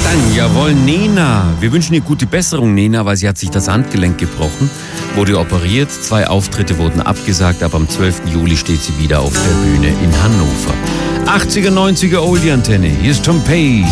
Dann, jawohl, Nena. Wir wünschen ihr gute Besserung, Nena, weil sie hat sich das Handgelenk gebrochen, wurde operiert, 2 Auftritte wurden abgesagt, aber am 12. Juli steht sie wieder auf der Bühne in Hannover. 80er, 90er Oldie-Antenne. Hier ist Tom Page.